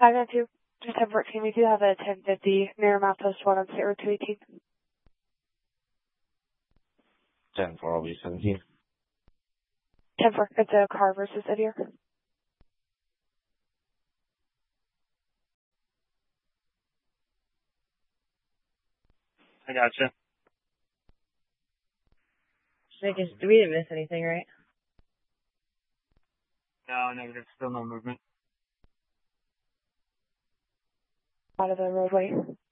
592, just 1014. We do have a 1050 near Mount Post 1 on State Road 218. 10-4, I'll be 17. 10-4, it's a car versus Idiot. I gotcha. We didn't miss anything, right? No, negative. Still no movement. Out of the roadway.